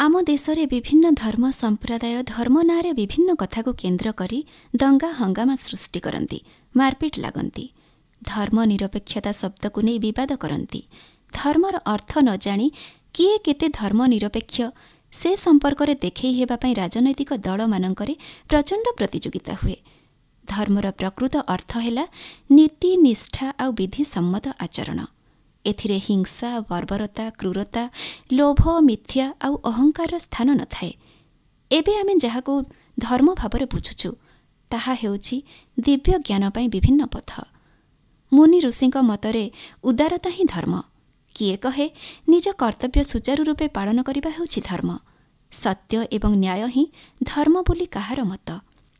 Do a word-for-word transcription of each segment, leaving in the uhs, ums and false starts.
आम देश में विभिन्न धर्म संप्रदाय धर्म नारे विभिन्न कथा को केन्द्र करी दंगा हंगामा सृष्टि करती, मारपिट लगती, धर्म निरपेक्षता शब्द को नहीं विवाद करती, धर्मर अर्थ न जानी किए केते धर्म निरपेक्ष से संपर्क में देखई हेबापई राजनैतिक दल मानकरे प्रचंड प्रतियोगिता हुए। धर्मर प्रकृत अर्थ है नीति निष्ठा आ विधि सम्मत आचरण। एथिरे हिंसा बर्बरता क्रूरता लोभ मिथ्या आउ अहंकार स्थान न थाए। एबे आमे जहाको धर्म भावरे बुझुछु ताहा हेउछि दिव्य ज्ञान पाई विभिन्न पथ। मुनि ऋषिंक मतरे उदारता ही धर्म। किए कहे निज कर्तव्य सुचारू रूपे पालन करिबा हेउछि धर्म। सत्य एवं न्याय ही धर्म बोली काहार मत।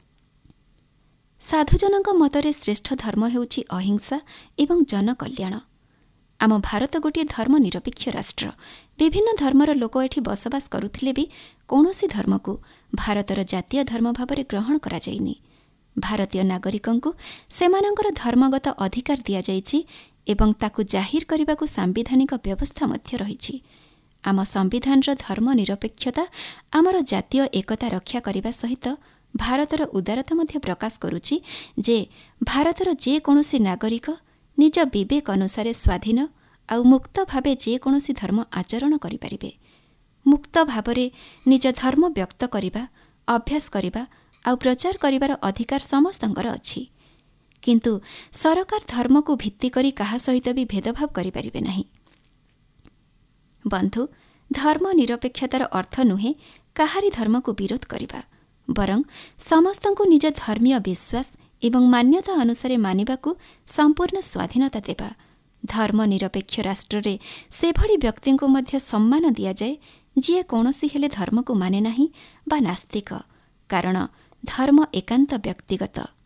साधुजनक मतरे श्रेष्ठ धर्म हेउछि अहिंसा एवं जनकल्याण। आम भारत गोटे धर्म निरपेक्ष राष्ट्र। विभिन्न धर्मर लोक एठी बसवास करुथिले भी कौनसी धर्म को भारतर जातीय धर्म भावरे ग्रहण करा जाइनी। भारतीय नागरिकंकु सेमानंकर धर्मगत अधिकार दिया जाइछि एवं ताकु जाहिर करबाकू सांविधानिक व्यवस्था मध्य रहिछि। आम संविधानर धर्म निरपेक्षता आमर जातीय एकता रक्षा करबा सहित भारतर उदारता मध्य प्रकाश करुछि जे भारतर जे कौनसी नागरिक निज विवेक अनुसार स्वाधीन आउ मुक्त भावे जे कौनसी धर्म आचरण करिपारिबे। मुक्त भावरे निज धर्म व्यक्त करिबा, अभ्यास करिबा आउ प्रचार करिबार अधिकार समस्तंकर अछि। किंतु सरकार धर्म को भित्ति करी काहा सहित भी भेदभाव करिपारिबे नाही। बंधु, धर्म निरपेक्षतार अर्थ नुहे काहारी धर्म को विरोध करिबा, बरं समस्तंकु निज धर्मीय विश्वास एवं मान्यता अनुसार मानिबाकू संपूर्ण स्वाधीनता देबा। धर्म निरपेक्ष राष्ट्र रे से भली व्यक्ति को मध्य सम्मान दिया जाए जे कौनसी हेले धर्म को माने नाही बा नास्तिक, कारण धर्म एकांत व्यक्तिगत।